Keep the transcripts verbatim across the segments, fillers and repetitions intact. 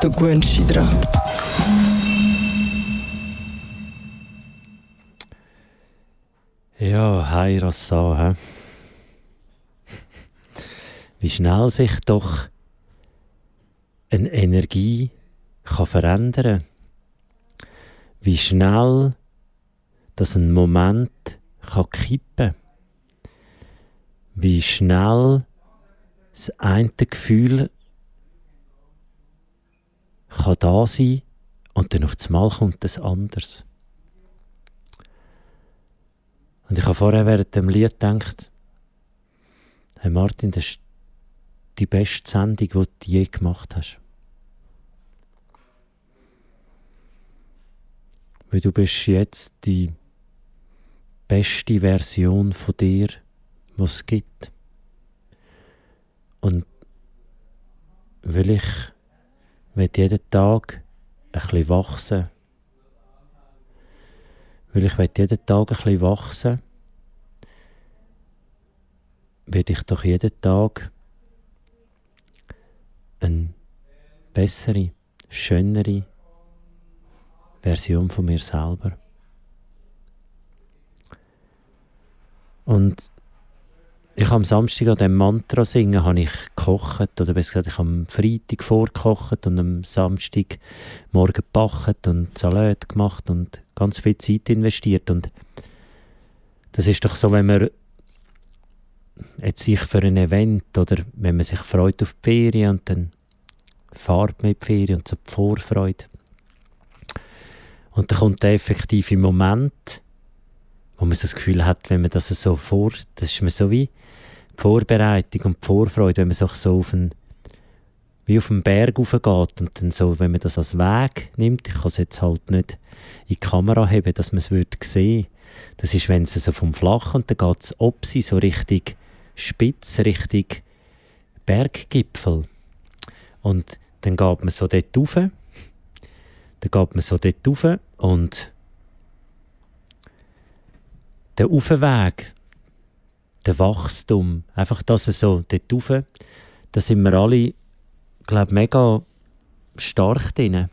der Gunschi dran. Ja, hi Rassa, hä? Wie schnell sich doch eine Energie kann verändern. Wie schnell dass ein Moment kann kippen. Wie schnell das eine Gefühl kann da sein und dann auf einmal kommt es anders. Und ich habe vorher während dem Lied gedacht, hey Martin, das ist die beste Sendung, die du je gemacht hast. Weil du bist jetzt die beste Version von dir, die es gibt. Und weil ich will jeden Tag ein bisschen wachsen. Weil ich will jeden Tag ein bisschen wachsen, werde ich doch jeden Tag eine bessere, schönere Version von mir selber. Und ich habe am Samstag an diesem Mantra singen, habe ich gekocht, oder besser gesagt, ich habe am Freitag vorgekocht und am Samstag morgen gebacken und Salat gemacht und ganz viel Zeit investiert. Und das ist doch so, wenn man jetzt sich für ein Event oder wenn man sich freut auf die Ferien und dann fährt man in die Ferien und so die Vorfreude. Und dann kommt der effektive Moment, wo man so das Gefühl hat, wenn man das so vor, das ist mir so wie die Vorbereitung und die Vorfreude, wenn man sich so auf einen, wie auf einen Berg raufgeht und dann so, wenn man das als Weg nimmt, ich kann es jetzt halt nicht in die Kamera heben, dass man es würde sehen. Das ist, wenn es so vom Flach und dann geht es ob sie so richtig spitz, richtig Berggipfel. Und dann geht man so dort rauf, dann geht man so dort rauf und der Aufweg, der Wachstum, einfach das so dort rauf, da sind wir alle, glaube ich, mega stark drin.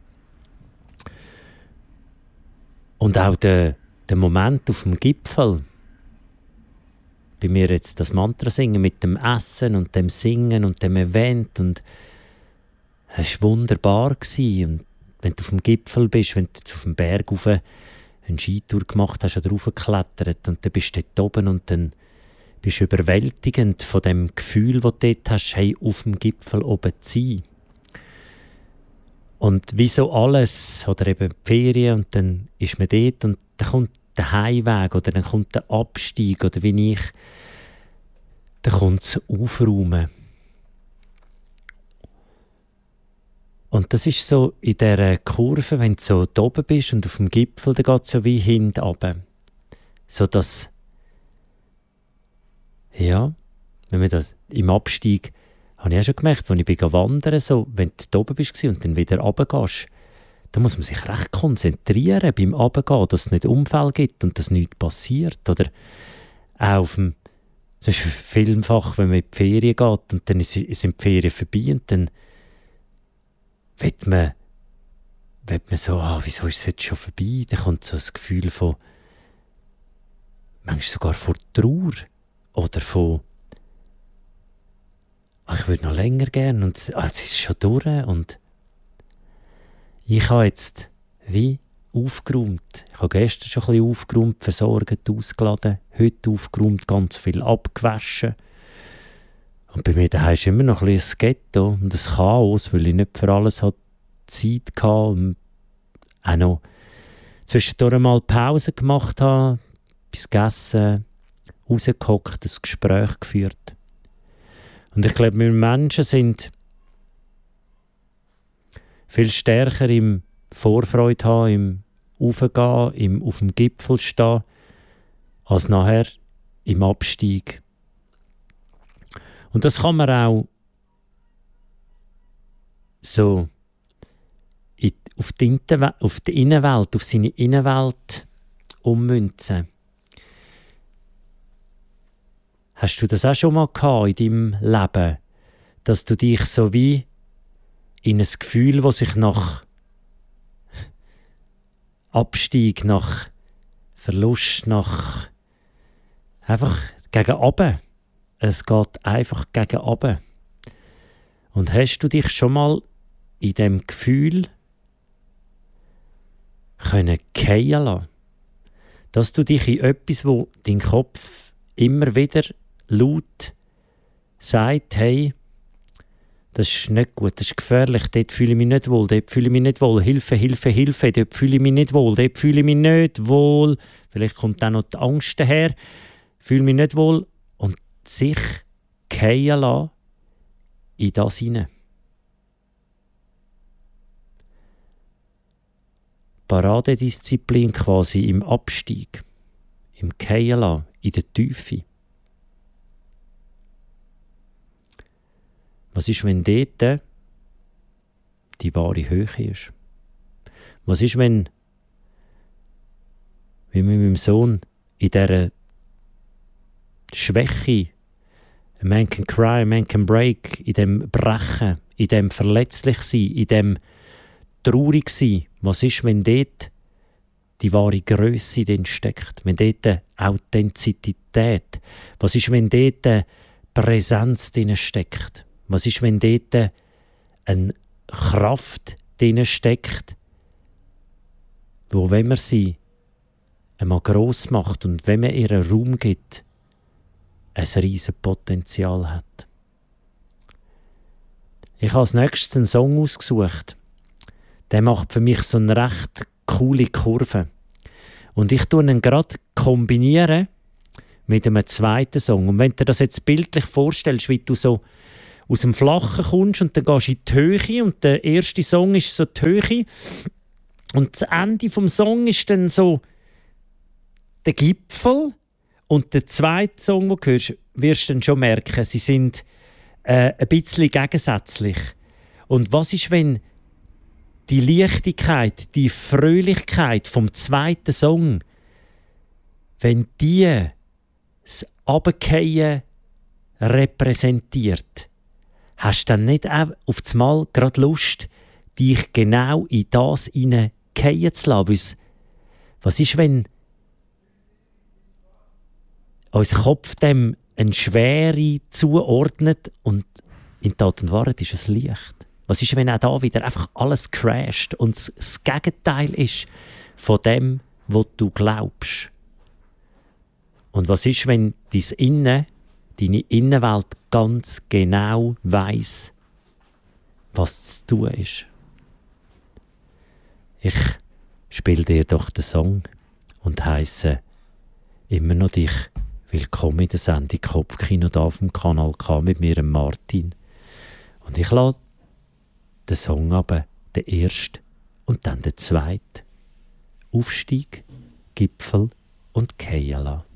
Und auch der, der Moment auf dem Gipfel, bei mir jetzt das Mantra singen mit dem Essen und dem Singen und dem Event, und es war wunderbar gewesen. Und wenn du auf dem Gipfel bist, wenn du auf dem Berg rauf eine Skitour gemacht hast oder raufgeklettert und dann bist du dort oben und dann bist du überwältigend von dem Gefühl, das du dort hast, hey, auf dem Gipfel oben zu sein. Und wie so alles, oder eben die Ferien, und dann ist man dort und dann kommt der Heimweg oder dann kommt der Abstieg oder wie ich, dann kommt das Aufräumen. Und das ist so in dieser Kurve, wenn du so da oben bist und auf dem Gipfel, dann geht es so wie hinten runter. So dass, ja, wenn wir das im Abstieg, habe ich auch schon gemerkt, als ich bin wandern, so, wenn du da oben bist und dann wieder runtergehst, da muss man sich recht konzentrieren beim Runtergehen, dass es nicht Unfälle gibt und dass nichts passiert. Oder auch auf dem, zum Beispiel vielfach, wenn man in die Ferien geht und dann sind die Ferien vorbei und dann wird man, wird man so, ah, wieso ist es jetzt schon vorbei? Dann kommt so das Gefühl von, manchmal sogar von Trauer oder von, ach, ich würde noch länger gerne und ah, jetzt ist es schon durch. Und ich habe jetzt wie aufgeräumt. Ich habe gestern schon ein bisschen aufgeräumt, versorgt, ausgeladen, heute aufgeräumt, ganz viel abgewaschen. Und bei mir daheim ist immer noch ein bisschen ein Ghetto und ein Chaos, weil ich nicht für alles hatte Zeit hatte und auch noch zwischendurch mal Pause gemacht habe, etwas gegessen, rausgehockt, ein Gespräch geführt. Und ich glaube, wir Menschen sind viel stärker im Vorfreude haben, im Aufgehen, im auf dem Gipfel stehen, als nachher im Abstieg. Und das kann man auch so in, auf, die Interwe- auf die Innenwelt, auf seine Innenwelt ummünzen. Hast du das auch schon mal gehabt in deinem Leben, dass du dich so wie in ein Gefühl, das sich nach Abstieg, nach Verlust, nach einfach gegen oben. Es geht einfach gegen oben. Und hast du dich schon mal in dem Gefühl können fallen lassen? Dass du dich in etwas, wo dein Kopf immer wieder laut sagt, hey, das ist nicht gut, das ist gefährlich, dort fühle ich mich nicht wohl, dort fühle ich mich nicht wohl, Hilfe, Hilfe, Hilfe, dort fühle ich mich nicht wohl, dort fühle ich mich nicht wohl. Vielleicht kommt dann noch die Angst daher, fühle mich nicht wohl. Und sich fallen lassen in das hinein. Paradedisziplin quasi im Abstieg, im Fallen lassen, in der Tiefe. Was ist, wenn dort die wahre Höhe ist? Was ist, wenn, wie mit meinem Sohn, in dieser Schwäche, a man can cry, a man can break, in dem Brechen, in dem Verletzlichsein, in dem Traurigsein, was ist, wenn dort die wahre Grösse drin steckt? Wenn dort Authentizität, was ist, wenn dort Präsenz drin steckt? Was ist, wenn dort eine Kraft drin steckt, wo, wenn man sie einmal gross macht und wenn man ihr Raum gibt, ein riesiges Potenzial hat? Ich habe als nächstes einen Song ausgesucht. Der macht für mich so eine recht coole Kurve. Und ich tue ihn gerade kombinieren mit einem zweiten Song. Und wenn du dir das jetzt bildlich vorstellst, wie du so aus dem Flachen kommst und dann gehst du in die Höhe und der erste Song ist so die Höhe und das Ende vom Song ist dann so der Gipfel und der zweite Song, den du hörst, wirst du dann schon merken, sie sind äh, ein bisschen gegensätzlich. Und was ist, wenn die Leichtigkeit, die Fröhlichkeit vom zweiten Song, wenn die das Runterfallen repräsentiert, hast du dann nicht auch auf das Mal gerade Lust, dich genau in das hineinfallen zu lassen? Was ist, wenn unser Kopf dem eine Schwere zuordnet und in Tat und Wahrheit ist es Licht? Was ist, wenn auch da wieder einfach alles crasht und das Gegenteil ist von dem, was du glaubst? Und was ist, wenn dein Innen, deine Innenwelt ganz genau weiss, was zu tun ist? Ich spiele dir doch den Song und heisse immer noch dich willkommen in der Sendung Kopfkino da auf dem Kanal K mit mir, Martin. Und ich lade den Song aber, den ersten und dann den zweiten. Aufstieg, Gipfel und Fallen lassen.